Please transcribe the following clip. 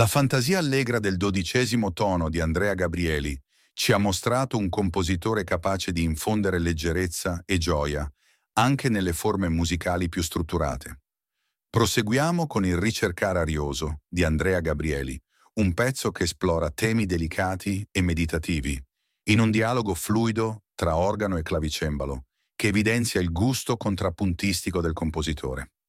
La fantasia allegra del 12° tono di Andrea Gabrieli ci ha mostrato un compositore capace di infondere leggerezza e gioia anche nelle forme musicali più strutturate. Proseguiamo con il Ricercar arioso di Andrea Gabrieli, un pezzo che esplora temi delicati e meditativi, in un dialogo fluido tra organo e clavicembalo, che evidenzia il gusto contrappuntistico del compositore.